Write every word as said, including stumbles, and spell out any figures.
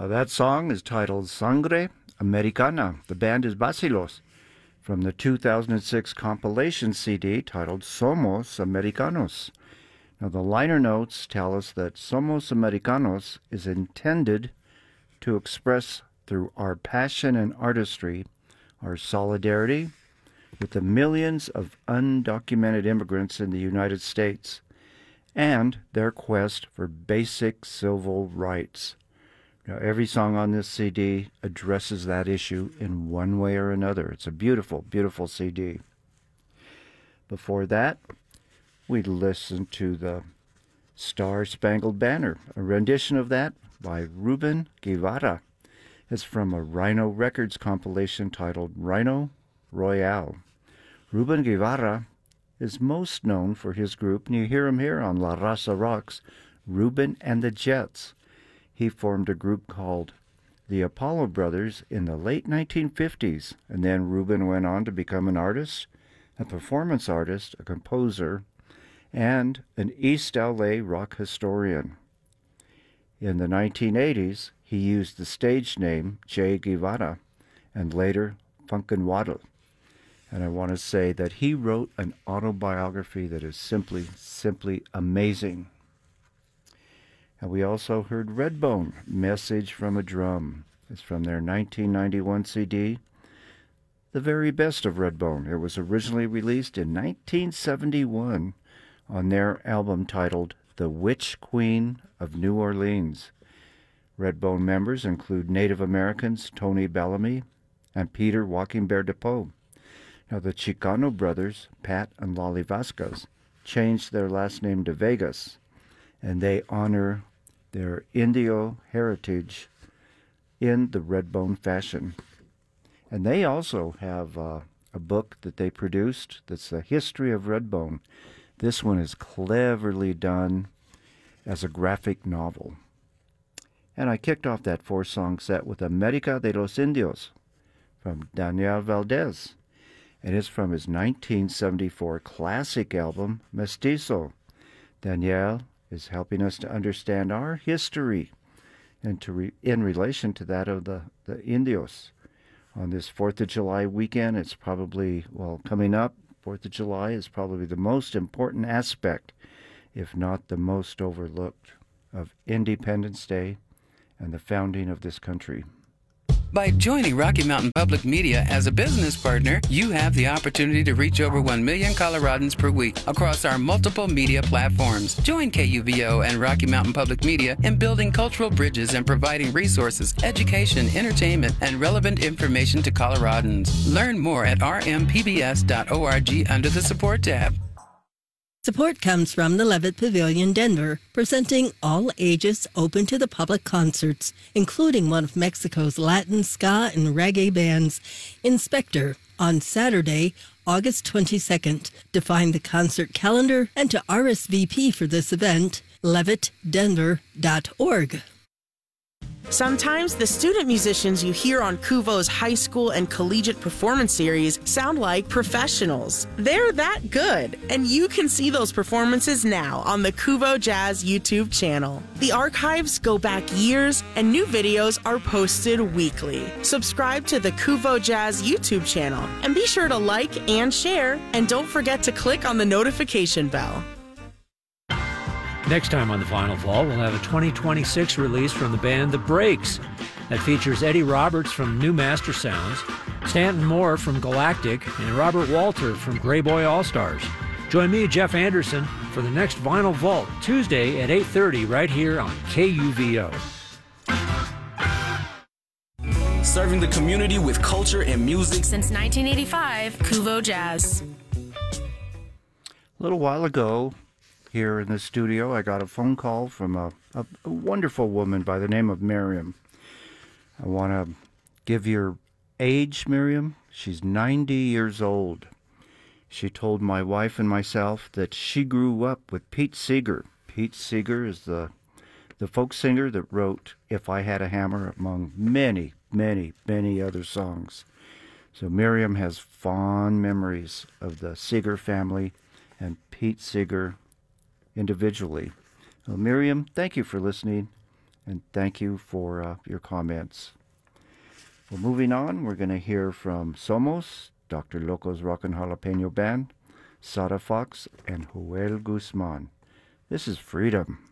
Uh, that song is titled Sangre Americana. The band is Basilos from the two thousand six compilation C D titled Somos Americanos. Now, the liner notes tell us that Somos Americanos is intended to express through our passion and artistry our solidarity with the millions of undocumented immigrants in the United States and their quest for basic civil rights. Now, every song on this C D addresses that issue in one way or another. It's a beautiful, beautiful C D. Before that, we listened to the Star Spangled Banner, a rendition of that by Ruben Guevara. It's from a Rhino Records compilation titled Rhino Royale. Ruben Guevara is most known for his group, and you hear him here on La Raza Rocks, Ruben and the Jets. He formed a group called the Apollo Brothers in the late nineteen fifties, and then Ruben went on to become an artist, a performance artist, a composer, and an East L A rock historian. In the nineteen eighties, he used the stage name Che Guevara and later Funkin' Waddle. And I want to say that he wrote an autobiography that is simply, simply amazing. And we also heard Redbone, Message from a Drum. It's from their nineteen ninety-one C D, The Very Best of Redbone. It was originally released in nineteen seventy-one on their album titled The Witch Queen of New Orleans. Redbone members include Native Americans Tony Bellamy and Peter Walking Bear DePoe. Now, the Chicano brothers, Pat and Lolly Vasquez, changed their last name to Vegas, and they honor their Indio heritage in the Redbone fashion. And they also have uh, a book that they produced that's the history of Redbone. This one is cleverly done as a graphic novel. And I kicked off that four-song set with America de los Indios from Daniel Valdez. And it's from his nineteen seventy-four classic album, Mestizo. Daniel is helping us to understand our history and to re- in relation to that of the, the Indios. On this fourth of July weekend, it's probably, well, coming up, fourth of July is probably the most important aspect, if not the most overlooked, of Independence Day and the founding of this country. By joining Rocky Mountain Public Media as a business partner, you have the opportunity to reach over one million Coloradans per week across our multiple media platforms. Join K U V O and Rocky Mountain Public Media in building cultural bridges and providing resources, education, entertainment, and relevant information to Coloradans. Learn more at r m p b s dot org under the Support tab. Support comes from the Levitt Pavilion, Denver, presenting all ages open to the public concerts, including one of Mexico's Latin, ska, and reggae bands, Inspector, on Saturday, August twenty-second. To find the concert calendar and to R S V P for this event, levitt denver dot org. Sometimes the student musicians you hear on Kuvo's high school and collegiate performance series sound like professionals. They're that good, and you can see those performances now on the Kuvo Jazz YouTube channel. The archives go back years, and new videos are posted weekly. Subscribe to the Kuvo Jazz YouTube channel, and be sure to like and share, and don't forget to click on the notification bell. Next time on The Final Fall, we'll have a twenty twenty-six release from the band The Breaks that features Eddie Roberts from New Master Sounds, Stanton Moore from Galactic, and Robert Walter from Grey Boy All-Stars. Join me, Jeff Anderson, for the next Vinyl Vault, Tuesday at eight thirty right here on K U V O. Serving the community with culture and music since nineteen eighty-five, Kuvo Jazz. A little while ago, here in the studio, I got a phone call from a, a, a wonderful woman by the name of Miriam. I want to give your age, Miriam. She's ninety years old. She told my wife and myself that she grew up with Pete Seeger. Pete Seeger is the, the folk singer that wrote If I Had a Hammer, among many, many, many other songs. So Miriam has fond memories of the Seeger family and Pete Seeger individually. Well, Miriam, thank you for listening And thank you for uh, your comments. Well, moving on, we're going to hear from Somos, Doctor Loco's Rockin' Jalapeno Band, Sada Fox, and Joel Guzman. This is Freedom.